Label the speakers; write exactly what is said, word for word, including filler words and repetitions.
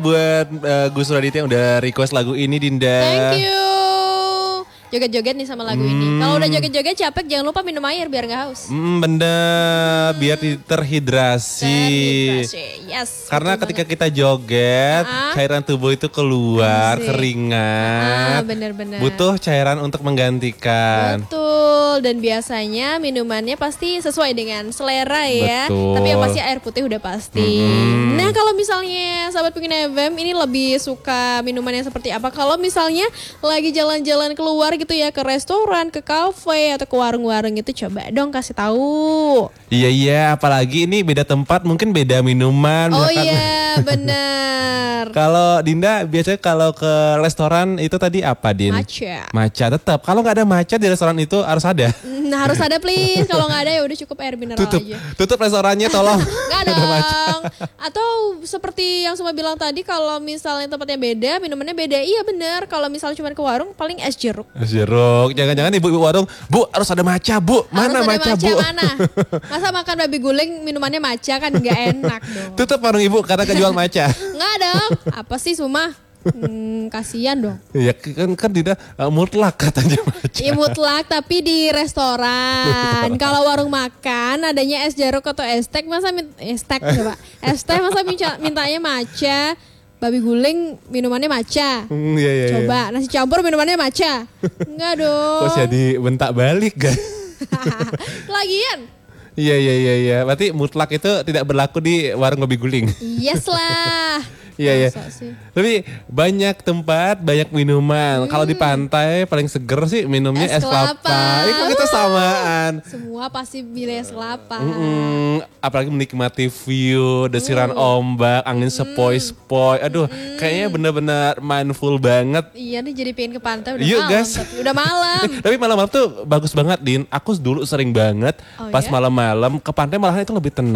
Speaker 1: Buat uh, Gus Raditya yang udah request lagu ini, Dinda.
Speaker 2: Thank you. Joget-joget nih sama lagu hmm. ini. Kalau udah joget-joget capek jangan lupa minum air biar gak haus.
Speaker 1: Hmm, bener, hmm. biar terhidrasi.
Speaker 2: Terhidrasi, yes.
Speaker 1: Karena ketika banget. kita joget, uh-huh. cairan tubuh itu keluar, Asik. keringat. Uh-huh, bener-bener. Butuh cairan untuk menggantikan.
Speaker 2: Betul, dan biasanya minumannya pasti sesuai dengan selera ya.
Speaker 1: Betul.
Speaker 2: Tapi yang pasti air putih udah pasti. Hmm. Nah kalau misalnya sahabat Pengguna F M ini lebih suka minumannya seperti apa? Kalau misalnya lagi jalan-jalan keluar gitu ya, ke restoran, ke kafe atau ke warung-warung itu, coba dong kasih tahu.
Speaker 1: Iya iya, apalagi ini beda tempat mungkin beda minuman.
Speaker 2: Oh iya benar.
Speaker 1: Kalau Dinda biasanya kalau ke restoran itu tadi apa, Din?
Speaker 2: Matcha.
Speaker 1: Matcha tetap. Kalau nggak ada matcha di restoran itu harus ada.
Speaker 2: Nah harus ada please. Kalau nggak ada ya udah cukup air mineral
Speaker 1: tutup.
Speaker 2: aja.
Speaker 1: Tutup restorannya tolong.
Speaker 2: Nggak dong. Atau seperti yang Suma bilang tadi, kalau misalnya tempatnya beda, minumannya beda. Iya benar. Kalau misalnya cuma ke warung paling es jeruk.
Speaker 1: Es jeruk. Jangan-jangan ibu-ibu warung, Bu harus ada matcha, Bu. Mana
Speaker 2: harus
Speaker 1: matcha,
Speaker 2: matcha,
Speaker 1: Bu?
Speaker 2: Mana? Masa makan babi guling minumannya matcha, kan nggak enak dong.
Speaker 1: Tutup warung ibu karena kejual matcha.
Speaker 2: Nggak dong. Apa sih Suma? Hmm, kasihan dong.
Speaker 1: Iya kan kan tidak uh, mutlak katanya matcha.
Speaker 2: Iya mutlak tapi di restoran. Kalau warung makan adanya es jeruk atau es teh, masa min- es teh coba. Es teh masa minta, mintanya matcha. Babi guling minumannya matcha.
Speaker 1: Hmm, iya, iya,
Speaker 2: coba
Speaker 1: iya.
Speaker 2: nasi campur minumannya matcha. Enggak dong.
Speaker 1: Kok jadi bentak balik kan?
Speaker 2: Lagian.
Speaker 1: Iya iya iya iya. Berarti mutlak itu tidak berlaku di warung babi guling.
Speaker 2: Yes lah.
Speaker 1: Iya ya. Tapi banyak tempat, banyak minuman. Hmm. Kalau di pantai paling seger sih minumnya es, es kelapa. Itu kita samaan.
Speaker 2: Semua pasti pilih es kelapa.
Speaker 1: Mm-mm. Apalagi menikmati view, desiran mm. ombak, angin mm. sepoi-sepoi. Aduh, mm. kayaknya benar-benar mindful banget.
Speaker 2: Iya nih jadi pengen ke pantai udah
Speaker 1: Yuk,
Speaker 2: malam.
Speaker 1: Guys.
Speaker 2: Tapi udah malam.
Speaker 1: Tapi malam-malam tuh bagus banget, Din. Aku dulu sering banget oh, pas ya? malam-malam ke pantai, malahan itu lebih tenang.